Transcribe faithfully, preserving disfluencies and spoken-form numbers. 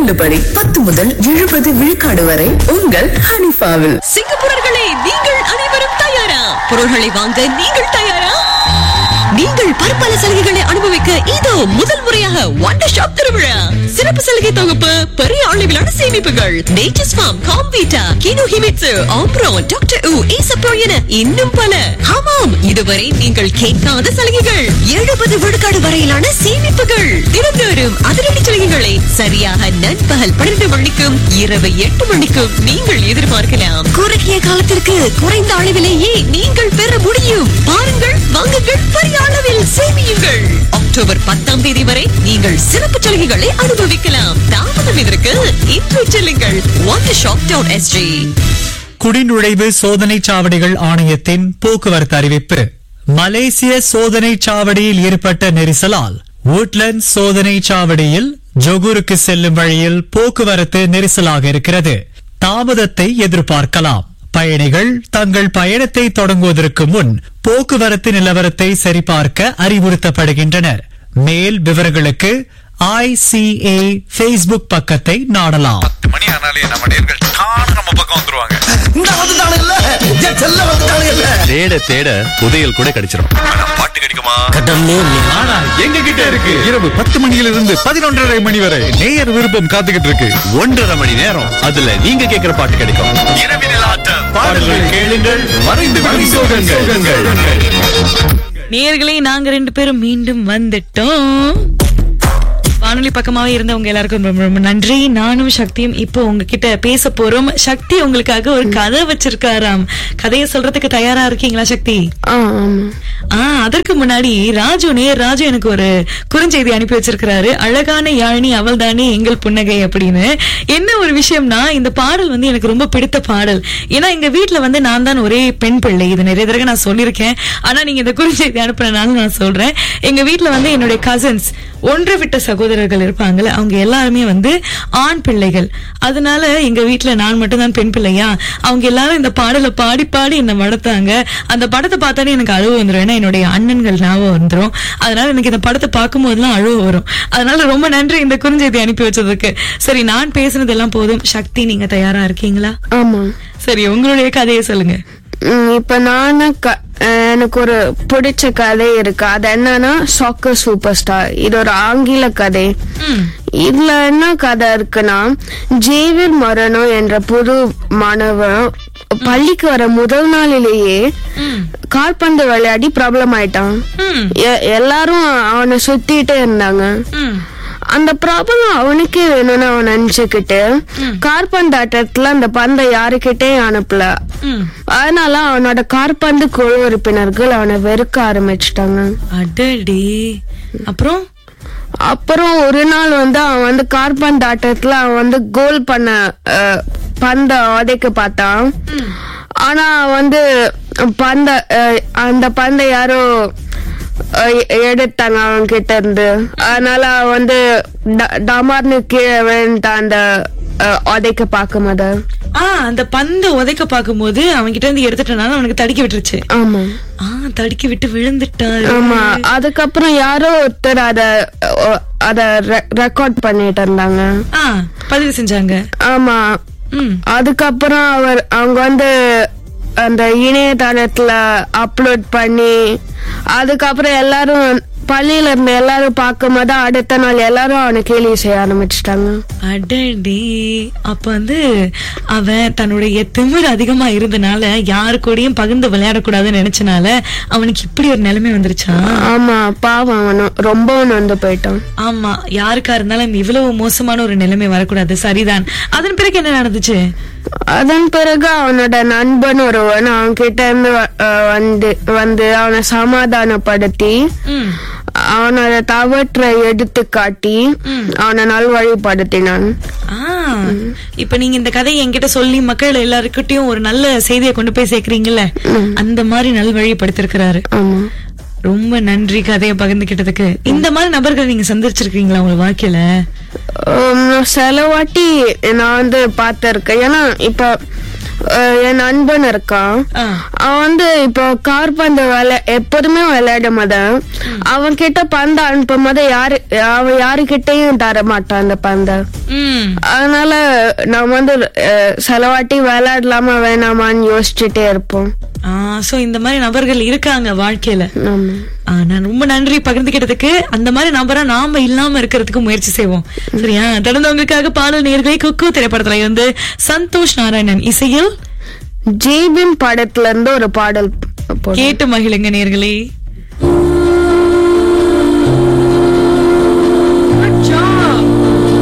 தள்ளுபடி பத்து முதல் எழுபது விழுக்காடு வரை உங்கள் ஹனிஃபாவில். சிங்கப்பூரர்களே, நீங்கள் அனைவரும் தயாரா? பொருள்களை வாங்க நீங்கள் தயாரா? நீங்கள் பற்பல சலுகைகளை அனுபவிக்க இதோ முதல் முறையாக வண்டர் ஷாப் திருவிழா. சிறப்பு சலுகை தொகுப்பு, பெரிய அளவிலான சேமிப்புகள், nature's form, Comvita, GNU Himitsu, ஆம்ப்ரோன், doctor உ, ஈசப்ரோ என இன்னும் பல. ஆமாம், இதுவரை நீங்கள் கேட்காத சலுகைகள், எழுபது விழுக்காடு வரையிலான சேமிப்புகள், தினந்தோறும் அதிரடி சலுகைகளை சரியாக நண்பகல் பன்னிரண்டு மணிக்கும் இரவு எட்டு மணிக்கும் நீங்கள் எதிர்பார்க்கலாம். குறுகிய காலத்திற்கு குறைந்த அளவிலேயே நீங்கள் பெற முடியும். பாருங்கள், வாங்குங்கள், பெரிய அளவில் சேமியுங்கள். அக்டோபர் பத்தாம் தேதி வரை நீங்கள் சிறப்பு சலுகைகளை அனுபவிக்கலாம். தாமதம் இதற்கு இன்று செல்லுங்கள் வண்டர் ஷாப் டாட் எஸ்ஜி. குடிநுழைவு சோதனை சாவடிகள் ஆணையத்தின் போக்குவரத்து அறிவிப்பு. மலேசிய சோதனை சாவடியில் ஏற்பட்ட நெரிசலால் woodland சோதனை சாவடியில் ஜொகூருக்கு செல்லும் வழியில் போக்குவரத்து நெரிசலாக இருக்கிறது. தாமதத்தை எதிர்பார்க்கலாம். பயணிகள் தங்கள் பயணத்தை தொடங்குவதற்கு முன் போக்குவரத்து நிலவரத்தை சரிபார்க்க அறிவுறுத்தப்படுகின்றனர். மேல் விவரங்களுக்கு ஐ சி ஏ ஃபேஸ்புக் பக்கத்தை நாடலாம். பத்து மணி ஆனாலே நம்ம நேர்கள் தான நம்ம பக்கம் வந்துருவாங்க. தேட தேட புதையல் கூட கிடைச்சிரும். பாட்டு கிடைக்குமா? ஆனா எங்க கிட்ட இருக்கு. இரவு பத்து மணியிலிருந்து பதினொன்றரை மணி வரை நேயர் விருப்பம் காத்துக்கிட்டு இருக்கு. ஒன்றரை மணி நேரம் அதுல நீங்க கேட்கிற பாட்டு கிடைக்கும். இரவினில் ஆட்டம், பாடல்கள் கேளுங்கள், மறைந்து விடும் சோகங்கள். நேயர்களே, நாங்க ரெண்டு பேரும் மீண்டும் வந்துட்டோம். வானொலி பக்கமாவே இருந்தவங்க எல்லாருக்கும் ரொம்ப ரொம்ப நன்றி. நானும் சக்தியும் இப்போ உங்ககிட்ட பேச போறோம். சக்தி உங்களுக்காக ஒரு கதை வச்சிருக்காராம். கதையை சொல்றதுக்கு தயாரா இருக்கீங்களா சக்தி? ஆஹ் அதற்கு முன்னாடி ராஜு நேர் ராஜு எனக்கு ஒரு குறுஞ்செய்தி அனுப்பி வச்சிருக்கிறாரு. அழகான யாழினி அவள் தானே எங்கள் புன்னகை அப்படின்னு. என்ன ஒரு விஷயம்னா, இந்த பாடல் வந்து எனக்கு ரொம்ப பிடித்த பாடல். ஏன்னா எங்க வீட்டுல வந்து நான் தான் ஒரே பெண் பிள்ளை. இது நிறைய தடவை நான் சொல்லியிருக்கேன். ஆனா நீங்க இந்த குறுஞ்செய்தி அனுப்புறதுனால நான் சொல்றேன். எங்க வீட்டுல வந்து என்னுடைய கசின்ஸ், ஒன்று விட்ட சகோதரர்கள் இருப்பாங்கல்ல, அவங்க எல்லாருமே வந்து ஆண் பிள்ளைகள். அதனால எங்க வீட்டுல நான் மட்டும் தான் பெண் பிள்ளையா. அவங்க எல்லாரும் இந்த பாடலை பாடி பாடி என்ன வளர்த்தாங்க. அந்த படத்தை பார்த்தாலே எனக்கு அழுவ வந்துடும். ஏன்னா என்னுடைய அண்ணன்கள் ஞாபகம் வந்துடும். அதனால எனக்கு இந்த படத்தை பார்க்கும் போதெல்லாம் அழுவ வரும். அதனால ரொம்ப நன்றி இந்த குறுஞ்செய்தி அனுப்பி வச்சதுக்கு. சரி, நான் பேசுனது எல்லாம் போதும். சக்தி, நீங்க தயாரா இருக்கீங்களா? ஆமா. சரி, உங்களுடைய கதையை சொல்லுங்க. இப்ப நானு எனக்கு ஒரு பிடிச்ச கதை இருக்கு. அது என்னன்னா சாக்கர் சூப்பர் ஸ்டார். இது ஒரு ஆங்கில கதை. இதுல என்ன கதை இருக்குன்னா, ஜேவியர் மரனோ என்ற புது மாணவன் பள்ளிக்கு வர முதல் நாளிலேயே கால்பந்து விளையாடி ப்ராப்ளம் ஆயிட்டான். எல்லாரும் அவனை சுத்திட்டே இருந்தாங்க. அந்த ப்ராப்ளம் அவனுக்கே வேணும்னு அவன் நினைச்சுக்கிட்டு கார்பந்தாட்டத்துல அந்த பந்தை யாருக்கிட்டே அனுப்பல. அதனால அவனோட கார்பந்து குழு உறுப்பினர்கள் அவனை வெறுக்க ஆரம்பிச்சுட்டாங்க. அப்புறம் அப்புறம் ஒரு நாள் வந்து அவன் வந்து கார்பந்தாட்டத்துல அவன் வந்து கோல் பண்ண பந்த உதைக்க பார்த்தான். ஆனா வந்து பந்த அந்த பந்தை யாரோ எடுத்தாங்க அவன் கிட்ட இருந்து. அதனால வந்து டமார்னு கீழே விழுந்தான் அந்த உதைக்க பாக்கும்போது. ஆஹ் அந்த பந்தை உதைக்க பாக்கும்போது அவன் கிட்ட இருந்து எடுத்துட்டனால அவனுக்கு தடுக்கி விட்டுருச்சு. ஆமா. ஆஹ் தடுக்கி விட்டு விழுந்துட்டாரு. ஆமா. அதுக்கப்புறம் யாரோ ஒருத்தர் அத அத ரெக்கார்ட் பண்ணிட்டு இருந்தாங்க. ஆஹ் பதிவு செஞ்சாங்க. ஆமா. அதுக்கப்புறம் அவர் அவங்க வந்து அந்த இணையதளத்துல அப்லோட் பண்ணி, அதுக்கப்புறம் எல்லாரும் பள்ளியில இருந்து எல்லாரும் பார்க்கும் போது அடுத்த நாள் எல்லாரும் அவனை கேலி செய்ய ஆரம்பிச்சுட்டாங்க. அடடி. அப்ப வந்து அவன் தன்னுடைய திமிர் அதிகமா இருந்தனால யாரு கூடயும் பகிர்ந்து விளையாடக்கூடாதுன்னு நினைச்சனால அவனுக்கு இப்படி ஒரு நிலைமை வந்துருச்சா? ஆமா, பாவம், அவனும் ரொம்ப வந்து போயிட்டான். ஆமா, யாருக்கா இருந்தாலும் இவ்வளவு மோசமான ஒரு நிலைமை வரக்கூடாது. சரிதான். அதன் பிறகு என்ன நடந்துச்சு? அதன் பிறகு அவனோட நண்பன் ஒருவன் அவன் கிட்ட இருந்து வந்து வந்து அவனை சமாதானப்படுத்தி அவனோட தவற்றை எடுத்து காட்டி அவனை நல்வழிப்படுத்தினான். இப்ப நீங்க இந்த கதையை என்கிட்ட சொல்லி மக்கள் எல்லாருக்கிட்டையும் ஒரு நல்ல செய்தியை கொண்டு போய் சேர்க்கிறீங்கல்ல, அந்த மாதிரி நல்வழிப்படுத்திருக்கிறாரு. ரொம்ப நன்றி கதையை பகிர்ந்துகிட்டதுக்கு. இந்த மாதிரி நபர்கள் நீங்க சந்திச்சிருக்கீங்களா உங்க வாழ்க்கையில? சில வாட்டி நான் வந்து பார்த்திருக்கேன். ஏன்னா இப்ப அஹ், என் நண்பன் இருக்கான். ஆ. அவன் வந்து இப்போ கார்பந்து விளை எப்போதுமே விளையாடும் போது அவன் கிட்ட பந்து அனுப்பும் போது யாரு அவன் யாருக்கிட்டையும் தர மாட்டான் அந்த பந்தை. ம். அதனால நம்ம வந்து அஹ், சிலவாட்டி விளையாடலாமா வேணாமான்னு யோசிச்சுட்டே இருப்போம். ஆ, சோ இந்த மாதிரி நபர்கள் இருக்காங்க வாழ்க்கையில. ஆமா. ஆ, நான் ரொம்ப நன்றி பகிர்ந்துகிட்டதுக்கு. அந்த மாதிரி நபரா நாம இல்லாம இருக்கிறதுக்கு முயற்சி செய்வோம். சரியா? தொடர்ந்து உங்களுக்காக பாடல் நேயர்களே. குக்கு திரைப்படத்துல இருந்து சந்தோஷ் நாராயணன் இசையில் ஜெய்பின் படத்துல இருந்து ஒரு பாடல் போடு. கேட்டு மகிழுங்க நேயர்களே.